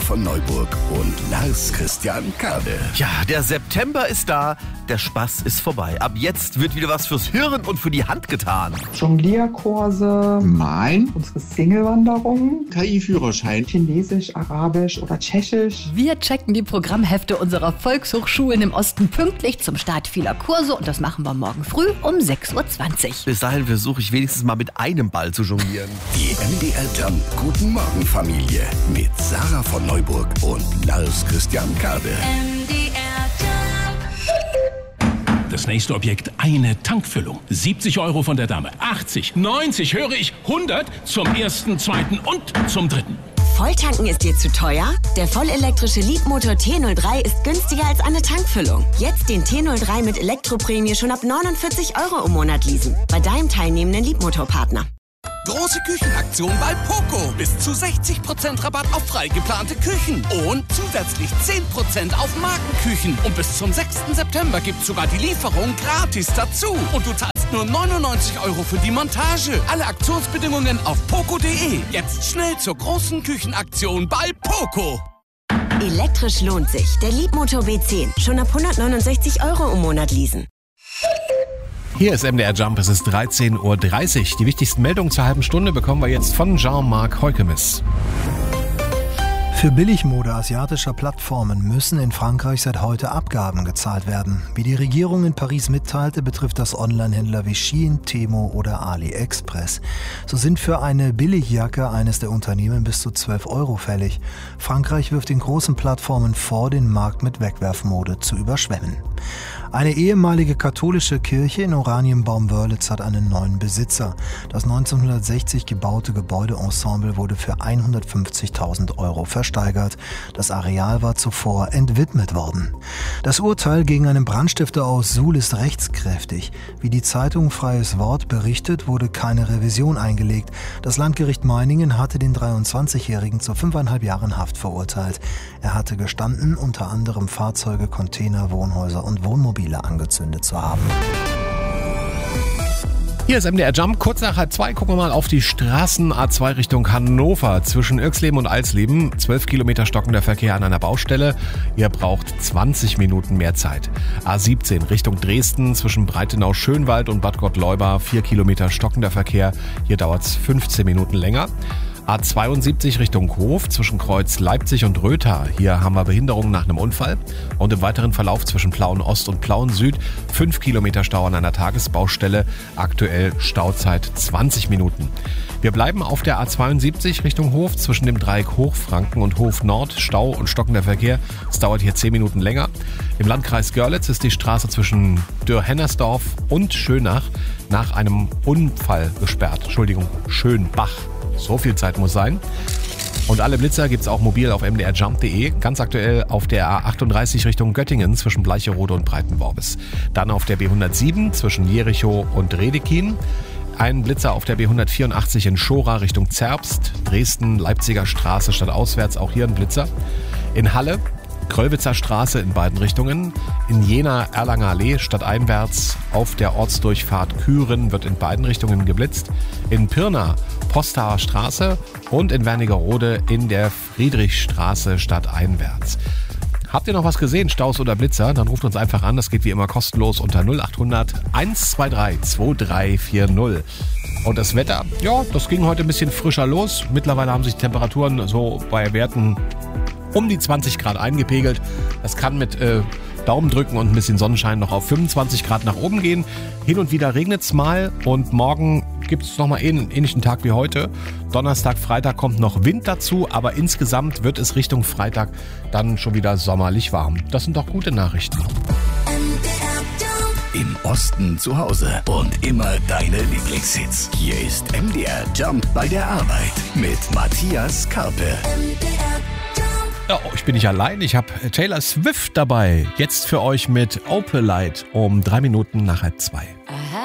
von Neuburg und Lars Christian Kade. Ja, der September ist da, der Spaß ist vorbei. Ab jetzt wird wieder was fürs Hirn und für die Hand getan. Jonglierkurse, Malen, unsere Single-Wanderung, KI-Führerschein, Chinesisch, Arabisch oder Tschechisch. Wir checken die Programmhefte unserer Volkshochschulen im Osten pünktlich zum Start vieler Kurse und das machen wir morgen früh um 6.20 Uhr. Bis dahin versuche ich wenigstens mal mit einem Ball zu jonglieren. Die MDR Jump Guten Morgen Familie mit Sarah von Neuburg und Lars Christian Kade. Das nächste Objekt, eine Tankfüllung. 70 € von der Dame. 80, 90, höre ich, 100 zum ersten, zweiten und zum dritten. Volltanken ist dir zu teuer? Der vollelektrische Leapmotor T03 ist günstiger als eine Tankfüllung. Jetzt den T03 mit Elektroprämie schon ab 49 € im Monat leasen. Bei deinem teilnehmenden Leapmotor-Partner. Große Küchenaktion bei Poco. Bis zu 60% Rabatt auf frei geplante Küchen. Und zusätzlich 10% auf Markenküchen. Und bis zum 6. September gibt's sogar die Lieferung gratis dazu. Und du zahlst nur 99 € für die Montage. Alle Aktionsbedingungen auf poco.de. Jetzt schnell zur großen Küchenaktion bei Poco. Elektrisch lohnt sich. Der Leapmotor B10. Schon ab 169 € im Monat leasen. Hier ist MDR Jump, es ist 13.30 Uhr. Die wichtigsten Meldungen zur halben Stunde bekommen wir jetzt von Jean-Marc Heukemis. Für Billigmode asiatischer Plattformen müssen in Frankreich seit heute Abgaben gezahlt werden. Wie die Regierung in Paris mitteilte, betrifft das Onlinehändler wie Shein, Temu oder AliExpress. So sind für eine Billigjacke eines der Unternehmen bis zu 12 € fällig. Frankreich wirft den großen Plattformen vor, den Markt mit Wegwerfmode zu überschwemmen. Eine ehemalige katholische Kirche in Oranienbaum-Wörlitz hat einen neuen Besitzer. Das 1960 gebaute Gebäudeensemble wurde für 150.000 € versteigert. Das Areal war zuvor entwidmet worden. Das Urteil gegen einen Brandstifter aus Suhl ist rechtskräftig. Wie die Zeitung Freies Wort berichtet, wurde keine Revision eingelegt. Das Landgericht Meiningen hatte den 23-Jährigen zu 5,5 Jahren Haft verurteilt. Er hatte gestanden, unter anderem Fahrzeuge, Container, Wohnhäuser und Wohnmobile angezündet zu haben. Hier ist MDR Jump, kurz nach 2 gucken wir mal auf die Straßen A2 Richtung Hannover. Zwischen Irxleben und Alsleben 12 Kilometer stockender Verkehr an einer Baustelle. Ihr braucht 20 Minuten mehr Zeit. A17 Richtung Dresden zwischen Breitenau-Schönwald und Bad Gottleuba 4 Kilometer stockender Verkehr. Hier dauert es 15 Minuten länger. A72 Richtung Hof zwischen Kreuz Leipzig und Rötha. Hier haben wir Behinderungen nach einem Unfall. Und im weiteren Verlauf zwischen Plauen Ost und Plauen Süd 5 Kilometer Stau an einer Tagesbaustelle. Aktuell Stauzeit 20 Minuten. Wir bleiben auf der A72 Richtung Hof zwischen dem Dreieck Hochfranken und Hof Nord. Stau und stockender Verkehr. Es dauert hier 10 Minuten länger. Im Landkreis Görlitz ist die Straße zwischen Dürr-Hennersdorf und Schönach nach einem Unfall gesperrt. Schönbach. So viel Zeit muss sein. Und alle Blitzer gibt's auch mobil auf mdrjump.de. Ganz aktuell auf der A38 Richtung Göttingen zwischen Bleicherode und Breitenworbis. Dann auf der B107 zwischen Jerichow und Redekin. Ein Blitzer auf der B184 in Schora Richtung Zerbst. Dresden, Leipziger Straße stadtauswärts, auch hier ein Blitzer. In Halle, Kröllwitzer Straße in beiden Richtungen. In Jena, Erlanger Allee stadteinwärts. Auf der Ortsdurchfahrt Küren wird in beiden Richtungen geblitzt. In Pirna, Postauer Straße und in Wernigerode in der Friedrichstraße stadteinwärts. Habt ihr noch was gesehen, Staus oder Blitzer? Dann ruft uns einfach an, das geht wie immer kostenlos unter 0800 123 2340. Und das Wetter, ja, das ging heute ein bisschen frischer los. Mittlerweile haben sich die Temperaturen so bei Werten um die 20 Grad eingepegelt. Das kann mit Daumen drücken und ein bisschen Sonnenschein noch auf 25 Grad nach oben gehen. Hin und wieder regnet es mal und morgen gibt es nochmal einen ähnlichen Tag wie heute. Donnerstag, Freitag kommt noch Wind dazu, aber insgesamt wird es Richtung Freitag dann schon wieder sommerlich warm. Das sind doch gute Nachrichten. Im Osten zu Hause und immer deine Lieblingshits. Hier ist MDR Jump bei der Arbeit mit Matthias Karpe. Ja, ich bin nicht allein, ich habe Taylor Swift dabei. Jetzt für euch mit Opalite um 3 Minuten nach 2.